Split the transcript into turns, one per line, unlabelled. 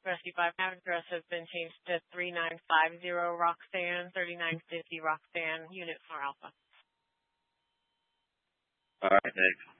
Rescue 5 address has been changed to 3950 Roxanne, 3950 Roxanne, Unit 4 Alpha.
All right, thanks.